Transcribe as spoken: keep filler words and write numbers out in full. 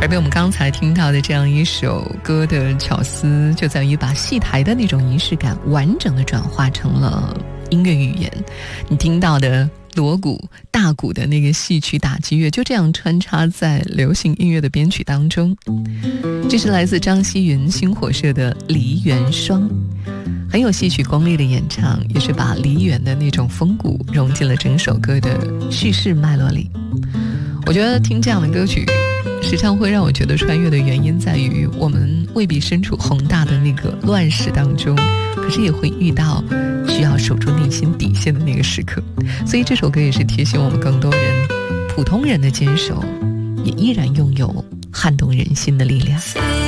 而被我们刚才听到的这样一首歌的巧思，就在于把戏台的那种仪式感完整的转化成了音乐语言。你听到的锣鼓、大鼓的那个戏曲打击乐，就这样穿插在流行音乐的编曲当中。这是来自张希云星火社的《梨园霜》，很有戏曲功力的演唱，也是把梨园的那种风骨融进了整首歌的叙事脉络里。我觉得听这样的歌曲时常会让我觉得穿越的原因在于，我们未必身处宏大的那个乱世当中，可是也会遇到需要守住内心底线的那个时刻。所以这首歌也是提醒我们更多人，普通人的坚守也依然拥有撼动人心的力量。